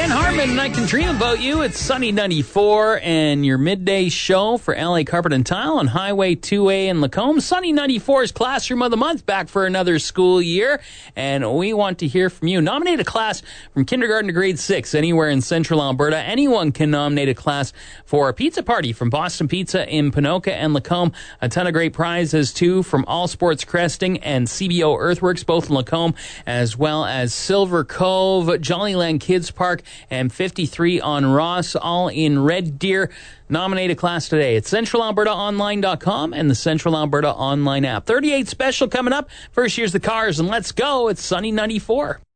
Dan Hartman and I Can Dream About You. It's Sunny 94 and your midday show for LA Carpet and Tile on Highway 2A in Lacombe. Sunny 94's Classroom of the Month back for another school year, and we want to hear from you. Nominate a class from kindergarten to grade 6 anywhere in central Alberta. Anyone can nominate a class for a pizza party from Boston Pizza in Ponoka and Lacombe. A ton of great prizes, too, from All Sports Cresting and CBO Earthworks, both in Lacombe, as well as Silver Cove, Jollyland Kids Park, and 53 on Ross, all in Red Deer. Nominate a class today at centralalbertaonline.com and the Central Alberta Online app. 38 special coming up. First, here's the Cars, and let's go. It's Sunny 94.